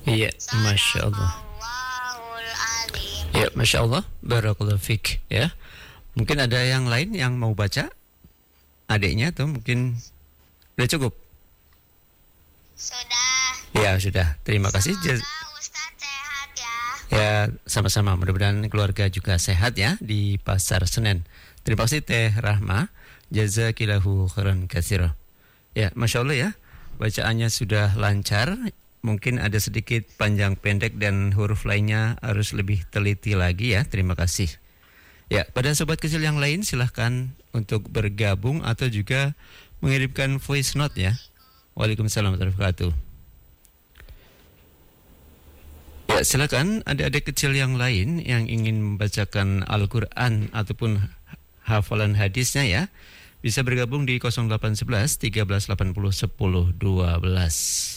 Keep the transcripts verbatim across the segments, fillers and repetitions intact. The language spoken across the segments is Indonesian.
Iya, Masya Allah. Sadaqallahul azim. Ya, Masya Allah. Barakallahu fik. Ya, mungkin ada yang lain yang mau baca? Adiknya tuh mungkin udah cukup. Sudah. Ya, sudah. Terima kasih. Jaz- Semoga Ustadz sehat ya. Ya, sama-sama. Mudah-mudahan keluarga juga sehat ya di Pasar Senen. Terima kasih Teh Rahma. Jazakillahu khairan katsira. Ya, Masya Allah ya. Bacaannya sudah lancar. Mungkin ada sedikit panjang pendek dan huruf lainnya harus lebih teliti lagi ya. Terima kasih. Ya, pada sobat kecil yang lain silahkan untuk bergabung atau juga mengirimkan voice note ya. Waalaikumsalam warahmatullahi wabarakatuh. Ya, silakan adik-adik kecil yang lain yang ingin membacakan Al-Quran ataupun hafalan hadisnya ya, bisa bergabung di nol delapan satu satu tiga belas delapan puluh sepuluh dua belas.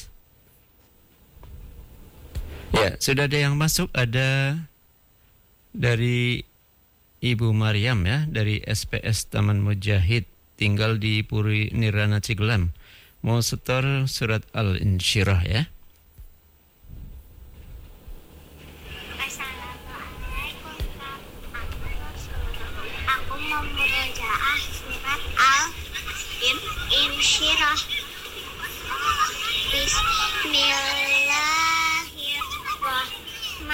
Ya, sudah ada yang masuk, ada dari Ibu Maryam ya, dari S P S Taman Mujahid, tinggal di Puri Nirana Cigelam. Mau setor surat Al-Insyirah ya. Assalamualaikum warahmatullahi. Aku mau murojaah surat Al-Insyirah. Bismillah.